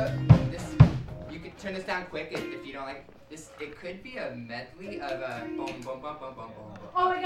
this, you could turn this down quick if you don't like this. It could be a medley of boom, boom, boom, boom, boom, boom, boom. Oh my